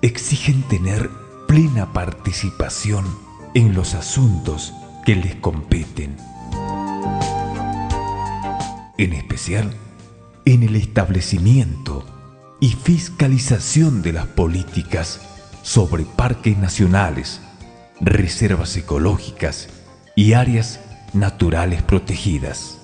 exigen tener plena participación en los asuntos que les competen, en especial en el establecimiento y fiscalización de las políticas sobre parques nacionales, reservas ecológicas y áreas naturales protegidas.